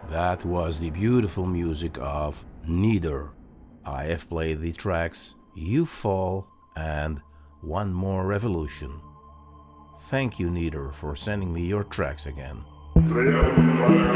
That was the beautiful music of Neither. I have played the tracks You Fall and One More Revolution. Thank you, Neither, for sending me your tracks again.